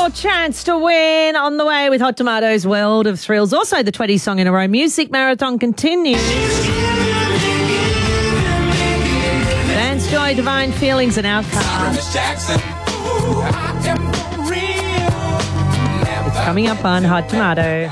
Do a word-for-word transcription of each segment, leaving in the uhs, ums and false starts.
your chance to win on the way with Hot Tomatoes World of Thrills. Also, the twenty song in a row music marathon continues. Dance, Joy, Divine Feelings and Outcast. It's coming up on Hot Tomato.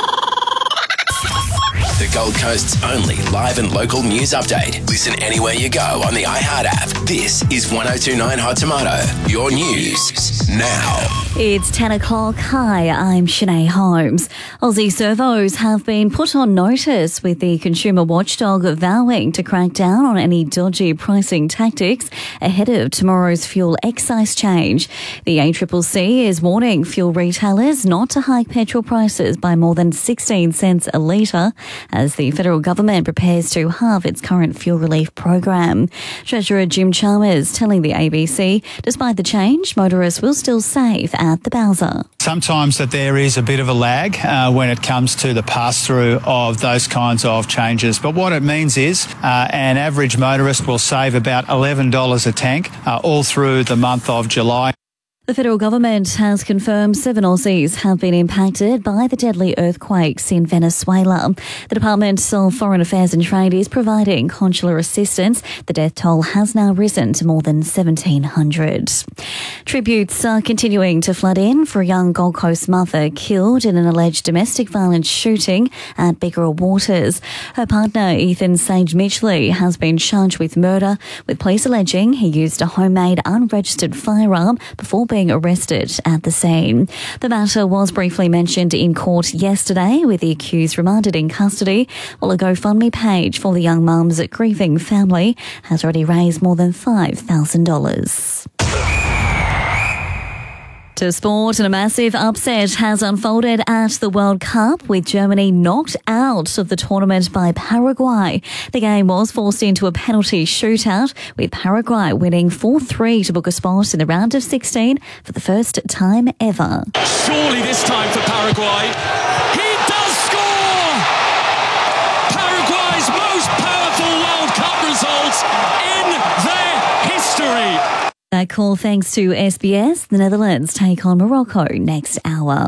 The Gold Coast's only live and local news update. Listen anywhere you go on the iHeart app. This is one oh two point nine Hot Tomato. Your news now. It's ten o'clock. Hi, I'm Shanae Holmes. Aussie servos have been put on notice with the consumer watchdog vowing to crack down on any dodgy pricing tactics ahead of tomorrow's fuel excise change. The A C C C is warning fuel retailers not to hike petrol prices by more than sixteen cents a litre as the federal government prepares to halve its current fuel relief program. Treasurer Jim Chalmers telling the A B C, despite the change, motorists will still save at the Bowser. Sometimes that there is a bit of a lag uh, when it comes to the pass-through of those kinds of changes. But what it means is uh, an average motorist will save about eleven dollars a tank uh, all through the month of July. The federal government has confirmed seven Aussies have been impacted by the deadly earthquakes in Venezuela. The Department of Foreign Affairs and Trade is providing consular assistance. The death toll has now risen to more than seventeen hundred. Tributes are continuing to flood in for a young Gold Coast mother killed in an alleged domestic violence shooting at Biggerel Waters. Her partner, Ethan Sage Mitchley, has been charged with murder, with police alleging he used a homemade unregistered firearm before being arrested at the scene. The matter was briefly mentioned in court yesterday, with the accused remanded in custody, while a GoFundMe page for the young mum's grieving family has already raised more than five thousand dollars. To sport, and a massive upset has unfolded at the World Cup with Germany knocked out of the tournament by Paraguay. The game was forced into a penalty shootout, with Paraguay winning four three to book a spot in the round of sixteen for the first time ever. Surely this time for Paraguay. He does score! Paraguay's most powerful World Cup result in their history. That call thanks to S B S. The Netherlands take on Morocco next hour.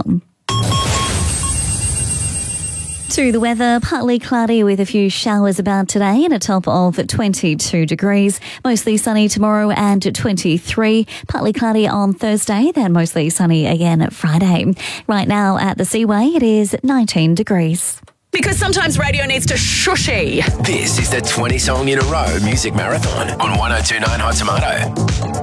To the weather, partly cloudy with a few showers about today and a top of twenty-two degrees. Mostly sunny tomorrow and twenty-three. Partly cloudy on Thursday, then mostly sunny again Friday. Right now at the Seaway, it is nineteen degrees. Because sometimes radio needs to shushy. This is the twenty song in a row music marathon on one oh two point nine Hot Tomato.